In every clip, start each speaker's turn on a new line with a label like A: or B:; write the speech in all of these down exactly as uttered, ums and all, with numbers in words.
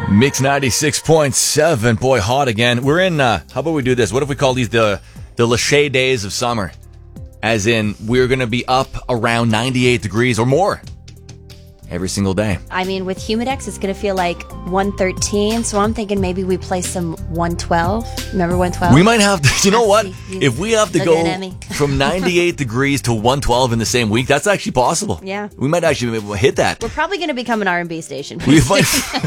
A: Mix ninety-six point seven. Boy, hot again. We're in, uh, how about we do this? What if we call these the, the Lachey days of summer? As in, we're going to be up around ninety-eight degrees or more every single day.
B: I mean, with Humidex, it's going to feel like one thirteen, so I'm thinking maybe we play some one twelve. Remember one twelve?
A: We might have to, you know what? If we have to
B: Looking at
A: go
B: me.
A: from ninety-eight degrees to one twelve in the same week, that's actually possible.
B: Yeah.
A: We might actually be able to hit that.
B: We're probably going to become an R and B station.
A: We might,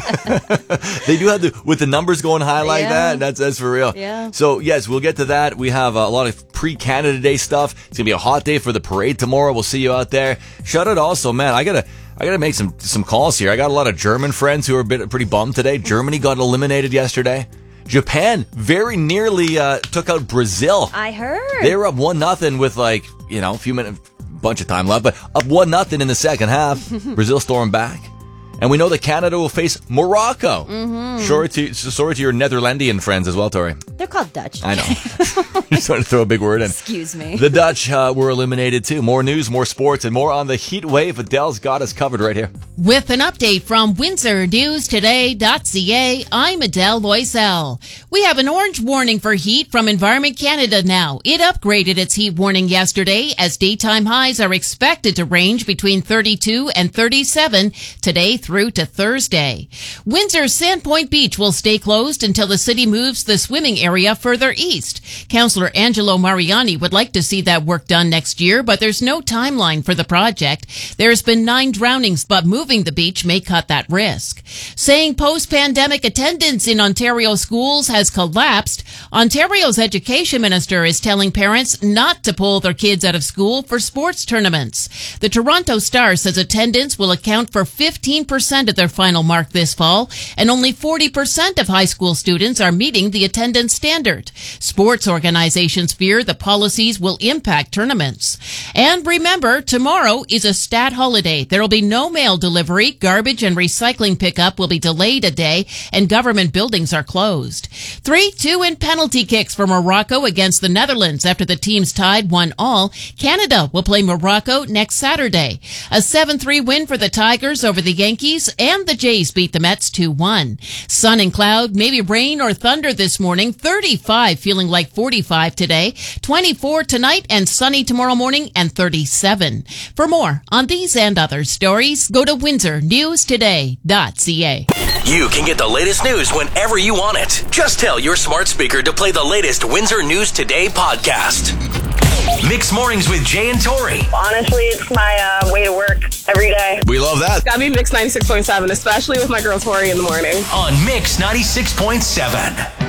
A: they do have the, with the numbers going high like
B: Yeah.
A: that, that's, that's for real.
B: Yeah.
A: So, yes, we'll get to that. We have a lot of pre-Canada Day stuff. It's going to be a hot day for the parade tomorrow. We'll see you out there. Shout out also, man, I got to... I got to make some some calls here. I got a lot of German friends who are a bit pretty bummed today. Germany got eliminated yesterday. Japan very nearly uh, took out Brazil.
B: I heard.
A: They were up one nothing with like, you know, a few minutes, bunch of time left, but up one nothing in the second half. Brazil stormed back. And we know that Canada will face Morocco. Mm-hmm. Sorry to, sorry to your Netherlandian friends as well, Tori.
B: They're called Dutch.
A: I know. Just wanted to throw a big word in.
B: Excuse me.
A: The Dutch uh, were eliminated too. More news, more sports, and more on the heat wave. Adele's got us covered right here.
C: With an update from Windsor News Today dot C A, I'm Adele Loisel. We have an orange warning for heat from Environment Canada now. It upgraded its heat warning yesterday as daytime highs are expected to range between thirty-two and thirty-seven today through to Thursday. Windsor's Sandpoint Beach will stay closed until the city moves the swimming area further east. Councillor Angelo Mariani would like to see that work done next year, but there's no timeline for the project. There's been nine drownings, but moving the beach may cut that risk. Saying post-pandemic attendance in Ontario schools has collapsed, Ontario's education minister is telling parents not to pull their kids out of school for sports tournaments. The Toronto Star says attendance will account for fifteen percent of their final mark this fall, and only forty percent of high school students are meeting the attendance standard. Sports organizations fear the policies will impact tournaments. And remember, tomorrow is a stat holiday. There will be no mail delivery, garbage and recycling pickup will be delayed a day, and government buildings are closed. three two in penalty kicks for Morocco against the Netherlands after the teams tied one all. Canada will play Morocco next Saturday. A seven three win for the Tigers over the Yankees, and the Jays beat the Mets two one. Sun and cloud, maybe rain or thunder this morning. thirty-five, feeling like forty-five today. twenty-four tonight and sunny tomorrow morning, and thirty-seven. For more on these and other stories, go to Windsor News Today dot C A.
D: You can get the latest news whenever you want it. Just tell your smart speaker to play the latest Windsor News Today podcast. Mix Mornings with Jay and Tori.
E: Honestly, it's my uh, way to work every day.
A: We love that.
E: Gotta be Mix ninety-six point seven, especially with my girl Tori in the morning.
D: On Mix ninety-six point seven.